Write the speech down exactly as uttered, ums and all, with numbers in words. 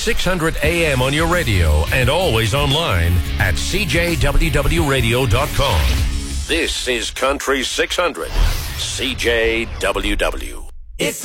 six hundred A M on your radio and always online at c j w w radio dot com. This is Country six hundred, C J W W. It's